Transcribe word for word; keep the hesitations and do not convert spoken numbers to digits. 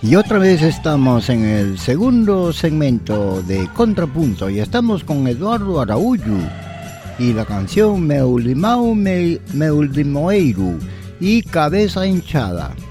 Y otra vez estamos en el segundo segmento de Contrapunto y estamos con Eduardo Araújo y la canción Meu Limão Me, Meu Limoeiro y Cabeza Hinchada.